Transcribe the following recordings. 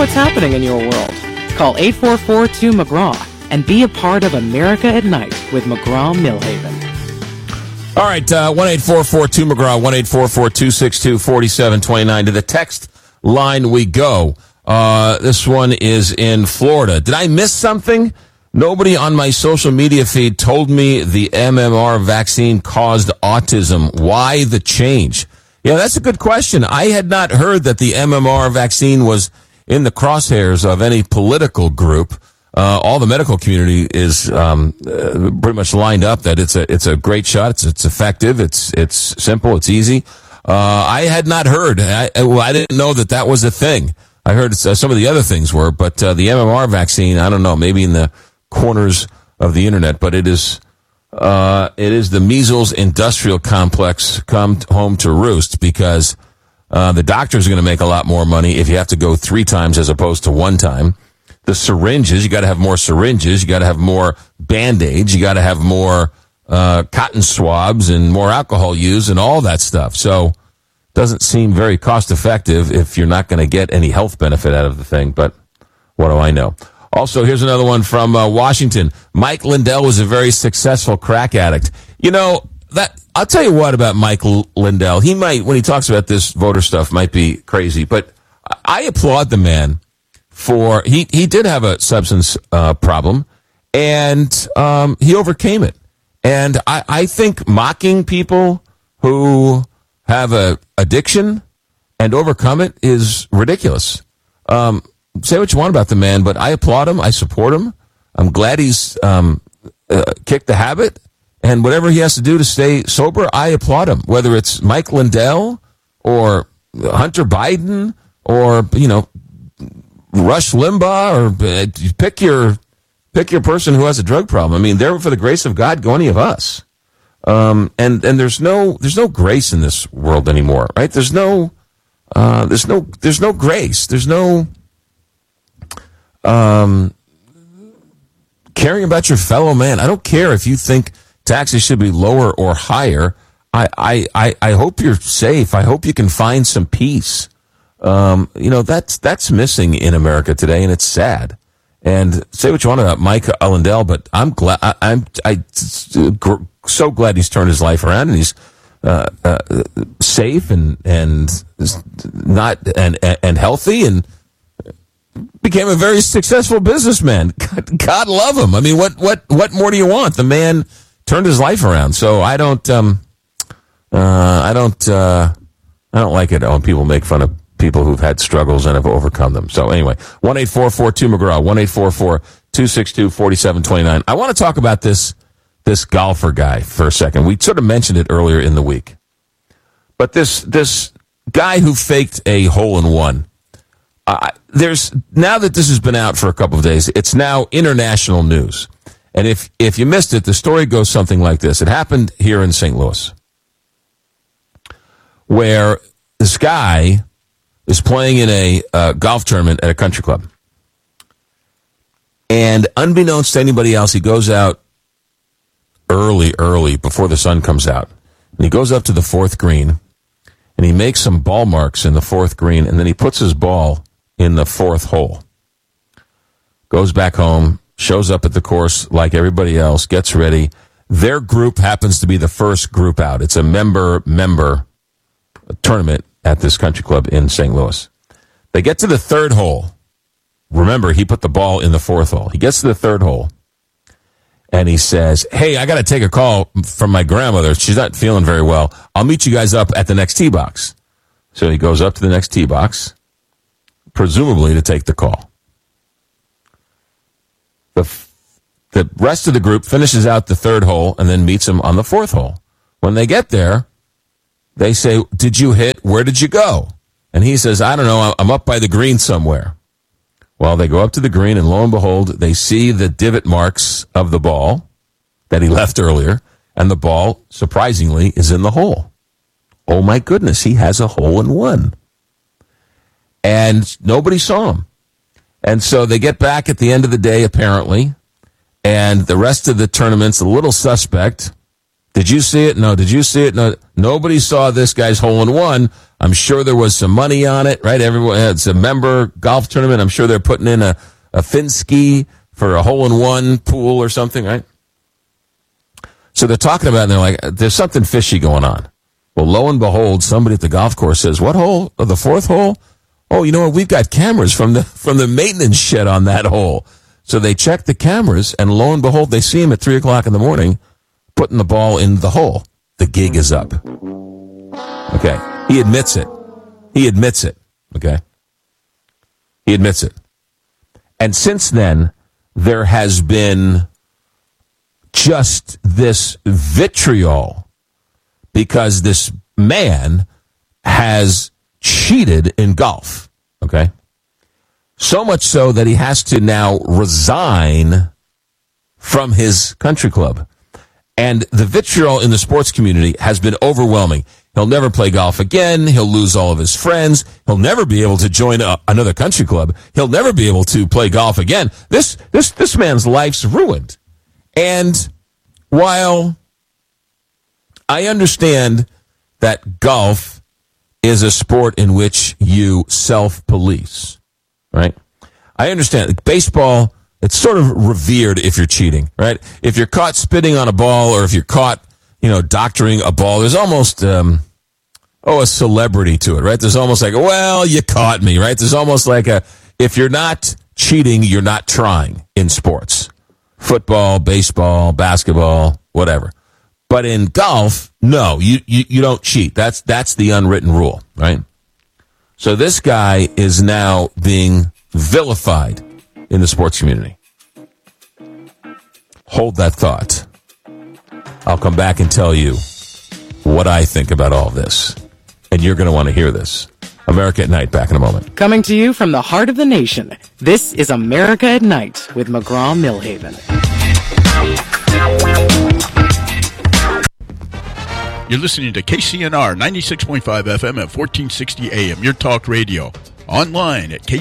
what's happening in your world. Call 844-2-McGraw and be a part of America at Night with McGraw-Millhaven. All right, 1-844-2-McGraw, 1-844-262-4729. To the text line we go. This one is in Florida. Did I miss something? Nobody on my social media feed told me the MMR vaccine caused autism. Why the change? Yeah, that's a good question. I had not heard that the MMR vaccine was in the crosshairs of any political group. All the medical community is pretty much lined up that it's a great shot. It's effective. It's simple. It's easy. I had not heard. I didn't know that was a thing. I heard some of the other things were, but the MMR vaccine, I don't know, maybe in the corners of the internet, but it is the measles industrial complex come home to roost, because the doctors are going to make a lot more money if you have to go 3 times as opposed to 1 time. The syringes, you got to have more syringes, you got to have more Band-Aids, you got to have more cotton swabs and more alcohol used and all that stuff. So it doesn't seem very cost effective if you're not going to get any health benefit out of the thing, but what do I know? Also, here's another one from Washington. Mike Lindell was a very successful crack addict. You know, that I'll tell you what about Mike Lindell. He might, when he talks about this voter stuff, might be crazy, but I applaud the man for, he did have a substance problem, and he overcame it. And I think mocking people who have a addiction and overcome it is ridiculous. Say what you want about the man, but I applaud him. I support him. I'm glad he's kicked the habit, and whatever he has to do to stay sober, I applaud him. Whether it's Mike Lindell or Hunter Biden or, you know, Rush Limbaugh, or pick your person who has a drug problem. I mean, they're for the grace of God, go any of us. And there's no grace in this world anymore, right? There's no grace. There's no caring about your fellow man. I don't care if you think taxes should be lower or higher. I hope you're safe. I hope you can find some peace. You know, that's missing in America today, and it's sad. And say what you want about Mike Lindell, but I'm glad, I'm so glad he's turned his life around, and he's safe and not and healthy, and became a very successful businessman. God love him. I mean, what more do you want? The man turned his life around. So I don't like it when people make fun of people who've had struggles and have overcome them. So anyway, 1-844-2-McGraw, 1-844-262-4729. I want to talk about this golfer guy for a second. We sort of mentioned it earlier in the week. But this guy who faked a hole-in-one, there's, now that this has been out for a couple of days, it's now international news. And if you missed it, the story goes something like this. It happened here in St. Louis, where this guy is playing in a golf tournament at a country club. And unbeknownst to anybody else, he goes out early before the sun comes out. And he goes up to the 4th green, and he makes some ball marks in the 4th green, and then he puts his ball in the 4th hole. Goes back home, shows up at the course like everybody else, gets ready. Their group happens to be the first group out. It's a member tournament at this country club in St. Louis. They get to the 3rd hole. Remember, he put the ball in the 4th hole. He gets to the 3rd hole, and he says, "Hey, I got to take a call from my grandmother. She's not feeling very well. I'll meet you guys up at the next tee box." So he goes up to the next tee box, presumably to take the call. The rest of the group finishes out the 3rd hole and then meets him on the 4th hole. When they get there, they say, "Did you hit? Where did you go?" And he says, "I don't know. I'm up by the green somewhere." Well, they go up to the green, and lo and behold, they see the divot marks of the ball that he left earlier, and the ball, surprisingly, is in the hole. Oh, my goodness, he has a hole-in-one. And nobody saw him. And so they get back at the end of the day, apparently, and the rest of the tournament's a little suspect. Did you see it? No. Did you see it? No. Nobody saw this guy's hole-in-one. I'm sure there was some money on it, right? Everyone, it's a member golf tournament. I'm sure they're putting in a Finsky for a hole-in-one pool or something, right? So they're talking about it, and they're like, there's something fishy going on. Well, lo and behold, somebody at the golf course says, what hole? Oh, the fourth hole? Oh, you know what? We've got cameras from the maintenance shed on that hole. So they check the cameras, and lo and behold, they see him at 3 o'clock in the morning putting the ball in the hole. The gig is up. Okay. He admits it. Okay. He admits it. And since then, there has been just this vitriol because this man has cheated in golf. Okay. So much so that he has to now resign from his country club. And the vitriol in the sports community has been overwhelming. He'll never play golf again. He'll lose all of his friends. He'll never be able to join another country club. He'll never be able to play golf again. This man's life's ruined. And while I understand that golf is a sport in which you self-police, right? I understand. Baseball, it's sort of revered if you're cheating, right? If you're caught spitting on a ball or if you're caught, doctoring a ball, there's almost, a celebrity to it, right? There's almost like, well, you caught me, right? There's almost like if you're not cheating, you're not trying in sports. Football, baseball, basketball, whatever. But in golf, no, you don't cheat. That's the unwritten rule, right? So this guy is now being vilified in the sports community. Hold that thought. I'll come back and tell you what I think about all this. And you're going to want to hear this. America at Night, back in a moment. Coming to you from the heart of the nation, this is America at Night with McGraw-Milhaven. You're listening to KCNR 96.5 FM at 1460 AM, your talk radio. Online at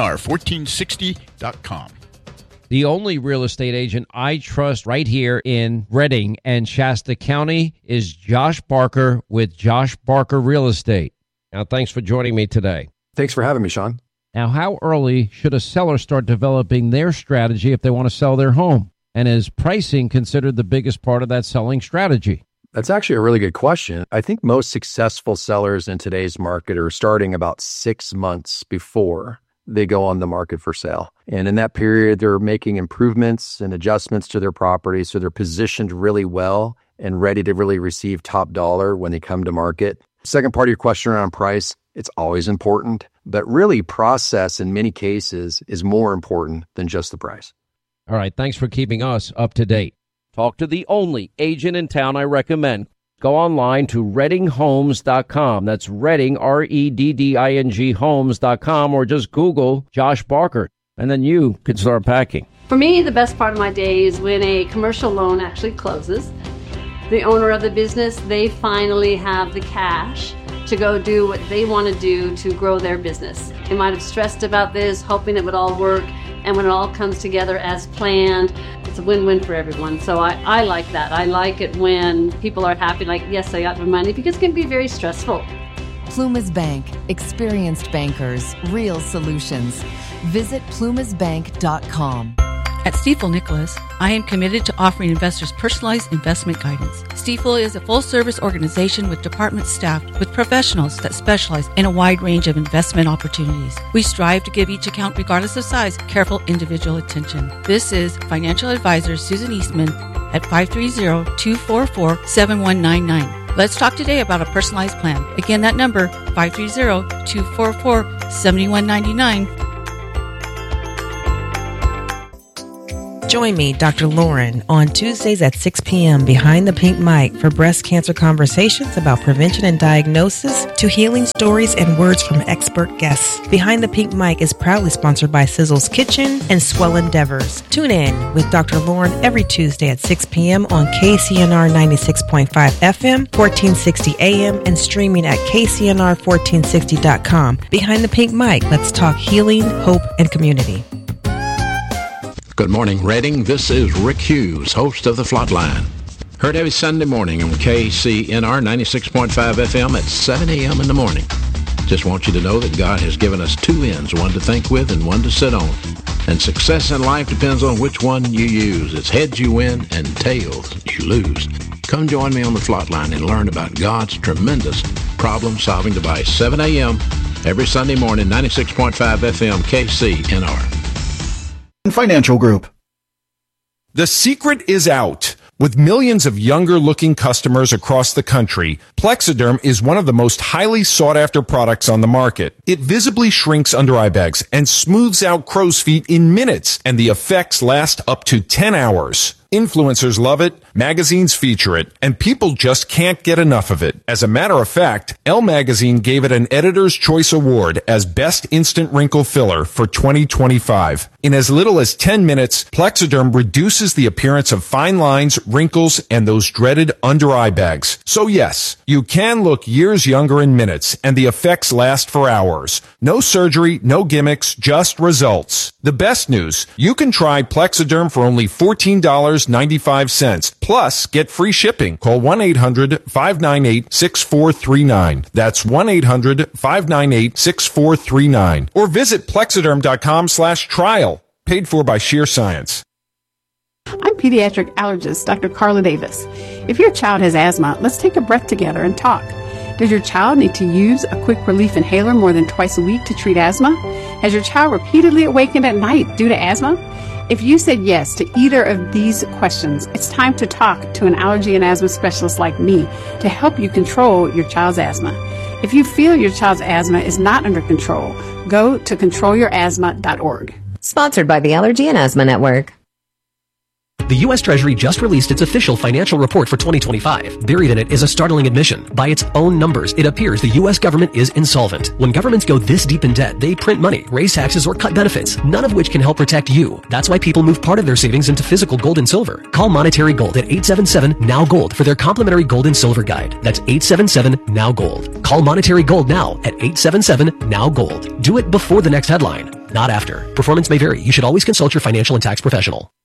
KCNR1460.com. The only real estate agent I trust right here in Redding and Shasta County is Josh Barker with Josh Barker Real Estate. Now, thanks for joining me today. Thanks for having me, Sean. Now, how early should a seller start developing their strategy if they want to sell their home? And is pricing considered the biggest part of that selling strategy? That's actually a really good question. I think most successful sellers in today's market are starting about 6 months before they go on the market for sale. And in that period, they're making improvements and adjustments to their property. So they're positioned really well and ready to really receive top dollar when they come to market. Second part of your question around price, it's always important, but really process in many cases is more important than just the price. All right. Thanks for keeping us up to date. Talk to the only agent in town I recommend. Go online to ReddingHomes.com. That's Redding, REDDING Homes.com, or just Google Josh Barker, and then you can start packing. For me, the best part of my day is when a commercial loan actually closes. The owner of the business, they finally have the cash to go do what they want to do to grow their business. They might have stressed about this, hoping it would all work, and when it all comes together as planned, it's a win-win for everyone. So I like that. I like it when people are happy, like, yes, I got my money, because it can be very stressful. Plumas Bank. Experienced bankers. Real solutions. Visit plumasbank.com. At Stifel Nicholas, I am committed to offering investors personalized investment guidance. Stifel is a full-service organization with departments staffed with professionals that specialize in a wide range of investment opportunities. We strive to give each account, regardless of size, careful individual attention. This is financial advisor Susan Eastman at 530-244-7199. Let's talk today about a personalized plan. Again, that number, 530-244-7199. Join me, Dr. Lauren, on Tuesdays at 6 p.m. behind the pink mic for breast cancer conversations about prevention and diagnosis to healing stories and words from expert guests. Behind the Pink Mic is proudly sponsored by Sizzle's Kitchen and Swell Endeavors. Tune in with Dr. Lauren every Tuesday at 6 p.m. on KCNR 96.5 FM, 1460 AM, and streaming at KCNR1460.com. Behind the Pink Mic, let's talk healing, hope, and community. Good morning, Redding. This is Rick Hughes, host of The Flatline. Heard every Sunday morning on KCNR 96.5 FM at 7 a.m. in the morning. Just want you to know that God has given us two ends, one to think with and one to sit on. And success in life depends on which one you use. It's heads you win and tails you lose. Come join me on the Flot Line and learn about God's tremendous problem-solving device. 7 a.m. every Sunday morning, 96.5 FM, KCNR. Financial Group. The secret is out. With millions of younger-looking customers across the country, Plexiderm is one of the most highly sought-after products on the market. It visibly shrinks under-eye bags and smooths out crow's feet in minutes, and the effects last up to 10 hours. Influencers love it, magazines feature it, and people just can't get enough of it. As a matter of fact, Elle Magazine gave it an Editor's Choice Award as Best Instant Wrinkle Filler for 2025. In as little as 10 minutes, Plexiderm reduces the appearance of fine lines, wrinkles, and those dreaded under-eye bags. So yes, you can look years younger in minutes, and the effects last for hours. No surgery, no gimmicks, just results. The best news, you can try Plexiderm for only $14.95. Plus, get free shipping. Call 1-800-598-6439. That's 1-800-598-6439. Or visit Plexiderm.com/trial. Paid for by Sheer Science. I'm pediatric allergist Dr. Carla Davis. If your child has asthma, let's take a breath together and talk. Does your child need to use a quick relief inhaler more than twice a week to treat asthma? Has your child repeatedly awakened at night due to asthma? If you said yes to either of these questions, it's time to talk to an allergy and asthma specialist like me to help you control your child's asthma. If you feel your child's asthma is not under control, go to controlyourasthma.org. Sponsored by the Allergy and Asthma Network. The U.S. Treasury just released its official financial report for 2025. Buried in it is a startling admission. By its own numbers, it appears the U.S. government is insolvent. When governments go this deep in debt, they print money, raise taxes, or cut benefits, none of which can help protect you. That's why people move part of their savings into physical gold and silver. Call Monetary Gold at 877-NOW-GOLD for their complimentary gold and silver guide. That's 877-NOW-GOLD. Call Monetary Gold now at 877-NOW-GOLD. Do it before the next headline, not after. Performance may vary. You should always consult your financial and tax professional.